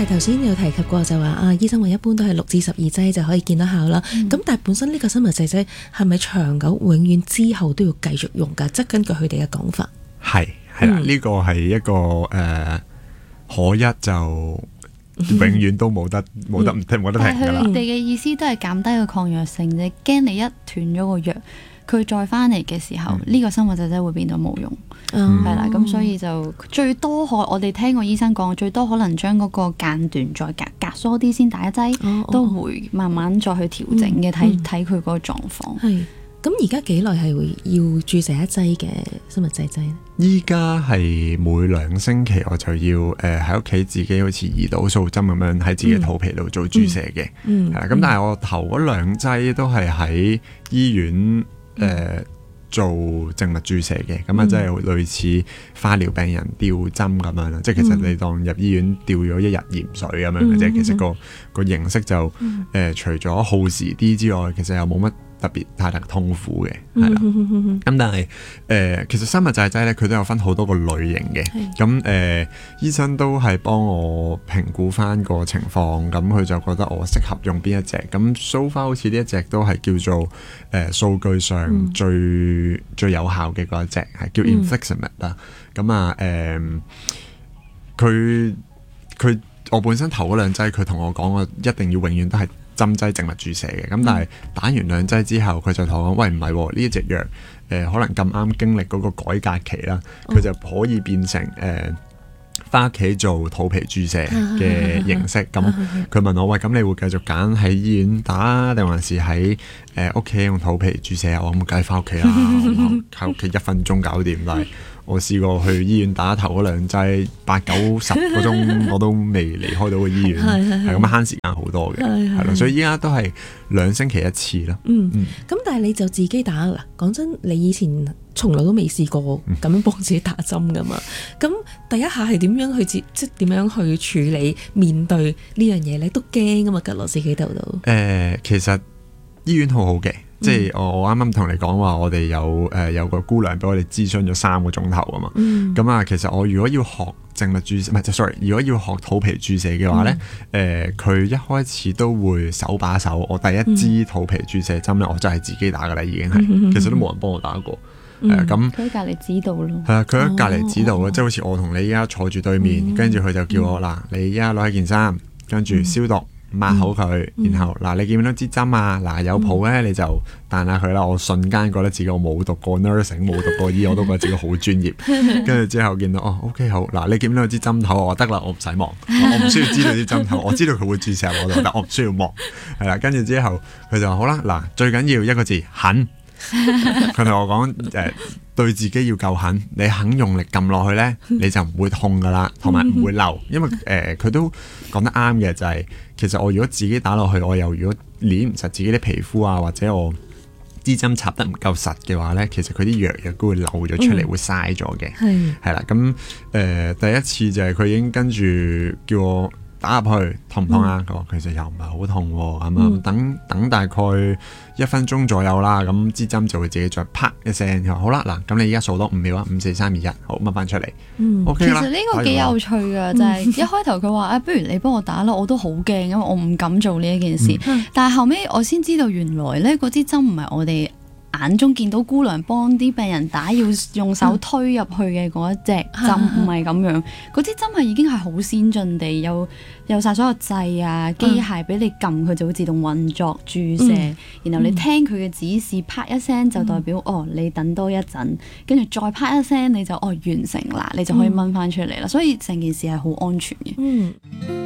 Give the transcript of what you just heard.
係頭先你有提及過就話醫生話一般都係6至12劑就可以見到效啦。咁但係本身呢個生物製劑係咪長久永遠之後都要繼續用㗎？即係根據佢哋嘅講法， 係啦，呢個係一個可一就永遠都冇得停㗎啦。 但係佢哋嘅意思都係減低個抗藥性啫，驚你一斷咗個藥，佢再翻嚟嘅時候，呢個生物製劑會變到冇用。係啦，咁所以就最多我哋聽過醫生講，最多可能將嗰個間斷再隔疏啲先打一劑，都會慢慢再去調整嘅，睇佢嗰個狀況。 係咁而家幾耐係會要注射一劑嘅生物製劑咧？ 依家係每2星期我就要喺屋企自己好似胰島素針咁樣喺自己肚皮度做注射嘅。係啦，咁但係我頭嗰2劑都係喺醫院做靜脈注射嘅，咁啊即係類似化療病人吊針咁樣啦，即係其實你當入醫院吊咗1日鹽水咁樣嘅啫。其實個形式就除咗耗時啲之外，其實又冇乜特別太大痛苦嘅，係啦。咁但係其實生物製劑咧，佢都有分好多個類型嘅。咁醫生都係幫我評估翻個情況，咁佢就覺得我適合用邊一隻。咁 so far 好似呢一隻都係叫做數據上最有效嘅嗰一隻，係叫 Infliximab 啦。咁啊佢我本身頭嗰2劑，佢同我講我一定要永遠都係針劑靜脈注射嘅。咁但係打完2劑之後，佢就同我講：喂，唔係呢一隻藥可能咁啱經歷嗰個改革期啦，佢就可以變成翻屋企做肚皮注射嘅形式。咁佢問我：喂，咁你會繼續揀喺醫院打定還是喺屋企用肚皮注射啊？我咁梗係翻屋企啦，喺屋企1分鐘搞掂。但係我試過去醫院打頭嗰2劑8、9、10個鐘，我都未離開到個醫院，係咁慳時間好多嘅，係咯。所以依家都係2星期1次啦。 咁但係你就自己打啦。講真，你以前從來都未試過咁樣幫自己打針噶嘛？咁第一下係點樣去即係點樣去處理面對呢樣嘢咧？都驚噶嘛，吉落自己度度。 其實醫院好好嘅。即係我啱啱同你講話，我哋有個姑娘俾我哋諮詢咗3個鐘頭啊嘛。咁啊，其實我如果要學靜脈注射，唔係，sorry，如果要學肚皮注射嘅話咧，佢一開始都會手把手。我第一支肚皮注射針咧，我就係自己打噶啦，已經係，其實都冇人幫我打過。咁佢喺隔離指導咯。係啊，佢喺隔離指導咯，即係好似我同你依家坐住對面，跟住佢就叫我嗱，你依家攞起件衫，跟住消毒。抹好佢，然後嗱，你見唔見到支針啊？嗱，有泡咧，你就彈下佢啦。我瞬間覺得自己我冇讀過 nursing， 冇讀過醫，我都覺得自己好專業。跟住之後見到OK 好，嗱，你見唔見到支針頭？我得啦，我唔使望，我唔需要知道支針頭，我知道佢會注射我度，但我唔需要望。係啦，跟住之後佢就話好啦，嗱，最緊要一個字狠。佢同我講對自己要夠狠，你肯用力撳落去呢，你就唔會痛噶啦，同埋唔會漏。因為佢都講得啱嘅，就係其實我如果自己打落去，我又如果捏唔實自己啲皮膚啊，或者我支針插得唔夠實嘅話呢，其實佢啲藥亦都會漏咗出嚟，會嘥咗嘅。係啦，咁第一次就係佢已經跟住叫我打入去，痛唔痛啊？佢話其實又唔係好痛喎，咁啊等大概1分鐘左右啦，咁支針就會自己再啪一聲。佢話好啦，嗱，咁你而家數多5秒啊，5、4、3、2、1，好，掹翻出嚟。OK 啦。 其實呢個幾有趣噶，就係一開頭佢話不如你幫我打啦，我都好驚，因為我唔敢做呢一件事。但係後尾我先知道原來咧嗰支針唔係我哋眼中見到姑娘幫啲病人打要用手推入去嘅嗰一隻針，唔係咁樣。嗰支針係已經係好先進地有晒所有掣啊，機械俾你撳，佢就會自動運作注射。然後你聽佢嘅指示，啪一聲就代表你等多一陣，跟住再啪一聲你就完成啦，你就可以掹翻出嚟啦。所以成件事係好安全嘅。